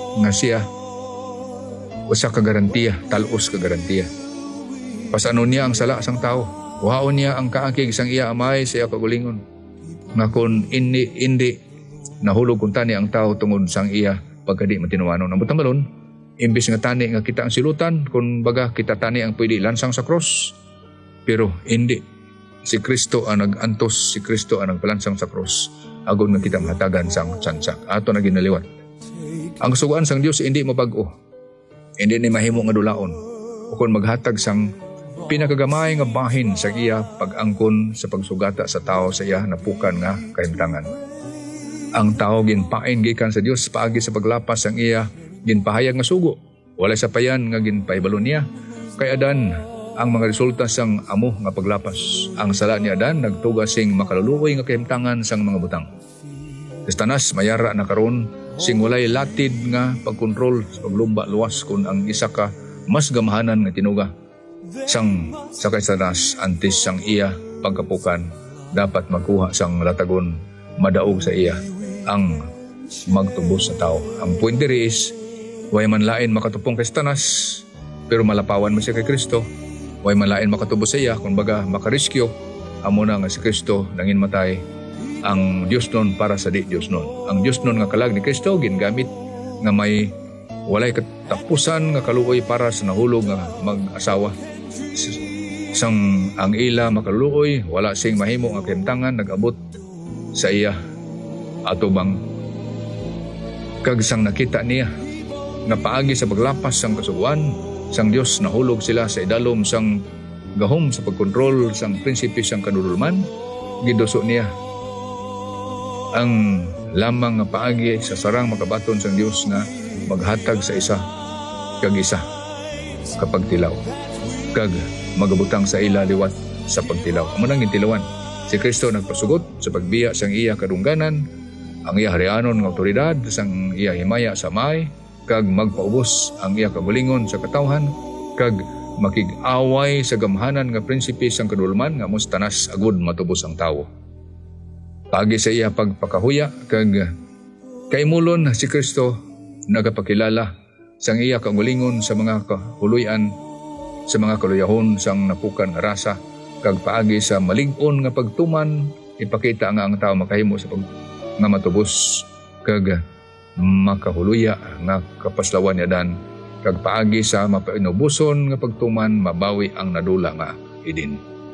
nga siya usa ka garantiya, talos ka garantiya. Pasano niya ang sala sang tao. Waon niya ang kaangkig sang iya amay sa iya kagulingon. Nga kung hindi nahulog kung tani ang tao tungod sang iya pagkadi matinuanon. Ang butang balon, imbis nga tani nga kita ang silutan, kung baga kita tani ang pwede lansang sa cross. Pero hindi. Si Kristo ang nag-antos, si Kristo ang nagpalansang sa cross. Agon nga kita mahatagan sang tsansak. Ato na ginaliwat. Ang kasugaan sang Dios hindi mabag-o. Hindi ni mahimo nga dulaon. O kung maghatag sang pinakagamay nga bahin sa iya pag-angkon sa pagsugata sa tao sa iya napukan nga kahimtangan. Ang tao ginpain gikan sa Dios paagi sa paglapas sang iya ginpahayag nga sugo. Wala sa payan nga ginpahibalo niya. Kay Adan ang mga resulta sang amo nga paglapas. Ang sala ni Adan nagtugas sing makaluluoy nga kahimtangan sang mga butang. Tanas mayara na karon sing walay latid nga pagkontrol sa paglumba luwas kung ang isa ka mas gamahanan nga tinuga. Sang sakay sanas antes sang iya pagkapukan dapat magkuha sang latagon madaog sa iya ang magtubos sa tao. Ang puwede is way man lain makatupong kay Satanas pero malapawan mo siya kay Kristo. Way man lain makatubos sa iya kung baga makariskyo amo na nga si Kristo nangin matay ang Diyos nun para sa di Diyos nun. Ang Diyos nun nga kalag ni Kristo gingamit nga may walay katapusan nga kaluoy para sa nahulog nga mag-asawa. Sang ang ila makaluoy wala sing mahimo nga kahimtangan nag-abot sa iya atubang kag sang nakita niya nga paagi sa paglapas sang kasuguan sang Dios nahulog sila sa idalom sang gahom sa pagkontrol sang prinsipe sang kadululman giduso niya ang lamang nga paagi sa sarang makabaton sang Dios na maghatag sa isa kag isa kapag tilaw kag magabutang sa ila liwat sa pagtilaw. Amo nang gintilawan si Kristo nagpasugot sa pagbiya sang iya kadungganan ang iya harianon nga awtoridad sang iya himaya sa may kag magpaubos ang iya kabulingon sa katawhan kag makig-away sa gamhanan nga prinsipe sang kadulman nga mustanas agud matubos ang tawo. Pagi sa iya pagpakahuya kag kaimulon si Kristo nagapakilala sang iya kagulingon sa mga kahuluyan sa mga kaluyahon sang napukan nga rasa kag paagi sa malig-on nga pagtuman ipakita nga ang tao makahimo sa nga matubos kag makahuluya nga kapaslawan ni Adan kag paagi sa mapainubuson nga pagtuman mabawi ang nadula nga idin.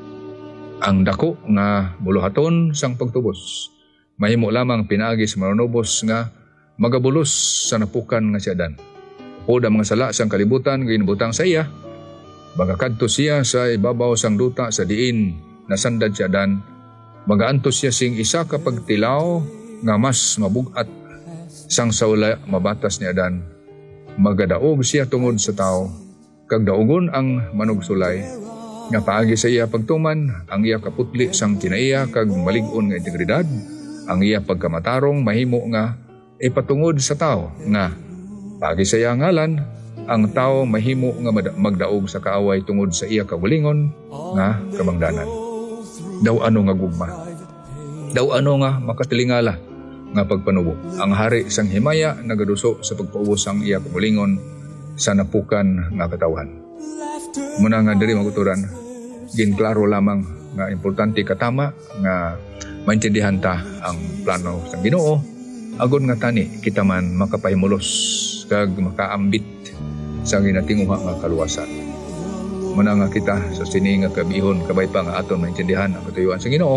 Ang dako nga buluhaton sang pagtubos mahimo lamang pinaagi sa manunubos nga magabulos sa napukan nga si Adan. O da mga sala sang kalibutan ginbutang sa iya magakadto siya sa ibabaw sang duta sa diin nasandad si Adan magaantos siya sing isa ka pagtilaw nga mas mabugat sang saula mabatas ni Adan magadaog siya tungod sa tao kag daugon ang manugsulay nga paagi sa iya pagtuman ang iya kaputli sang kinaiya kag malig-on nga integridad ang iya pagkamatarong mahimo nga ipatungod sa tao nga paagi sa iya ngalan ang tao mahimo nga magdaog sa kaaway tungod sa iya kabulingon nga kabangdanan. Daw ano nga gugma daw ano nga makatilingala nga pagpanubo ang hari sang himaya nagaduso sa pagpaubos ang iya kabulingon sa napukan nga katawhan. Muna nga diri maguturan ginklaro lamang nga importante katama nga maintindihan ta ang plano sang Ginoo agon nga tani kita man makapahimulos kag makaambit sa ginatinguha nga kaluwasan. Muna nga kita sa sini nga kabihon kabay pa nga aton maintindihan ang katuyuan sang Ginoo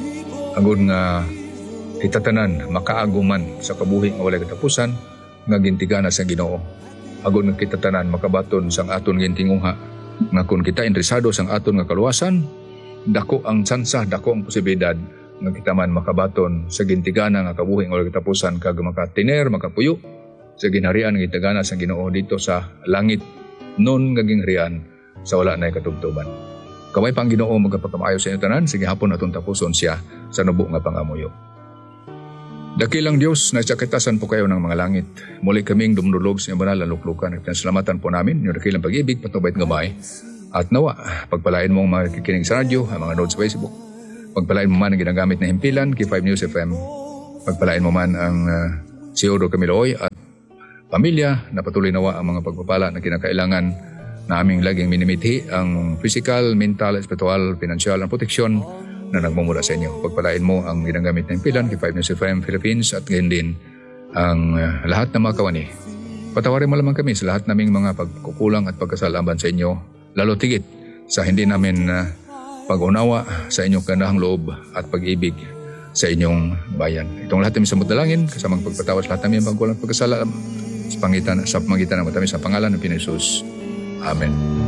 agon nga kita tanan makaaguman sa kabuhi nga walay katapusan nga gintigana sa Ginoo agon nga kita tanan makabaton sang aton gintinguha nga kung kita interesado sang aton nga kaluwasan dako ang tsansa dako ang posibilidad nga kita man makabaton sa gintigana nga kabuhi nga walay katapusan kag makatiner makapuyo sa ginharian nga gintigana sang Ginoo dito sa langit non nga ginharian sa wala nay katubtuban. Kamay pang Ginoo magapakamayo sa inyo tanan sige hapon atong tapuson siya sa nubo nga pangamuyo. Dakilang Diyos, nagsakitasan po kayo ng mga langit. Muli kaming dumdulog sa banal na luklukan. At salamatan po namin, yung dakilang pag-ibig, patubait gamay. At nawa, pagpalain mong mga kikinig sa radyo, ang mga notes sa Facebook. Pagpalain mo man ang ginagamit na himpilan, K5 News FM. Pagpalain mo man ang Siodo Camiloy at pamilya, na patuloy nawa ang mga pagpapala na kinakailangan na aming laging minimithi, ang physical, mental, spiritual, financial, at proteksyon na nagmumula sa inyo. Pagpalain mo ang ginagamit ng pilan kay 5 News FM Philippines at gayon din ang lahat ng mga kawani. Patawarin mo lamang kami sa lahat naming mga pagkukulang at pagkasalaban sa inyo, lalo tigit sa hindi namin pag-unawa sa inyong kanahang loob at pag-ibig sa inyong bayan. Itong lahat namin sa dalangin, kasamang pagpatawas lahat namin ang pagkulang at pagkasala sa pamagitan ng matamis sa pangalan ng Pinoy Jesus. Amen.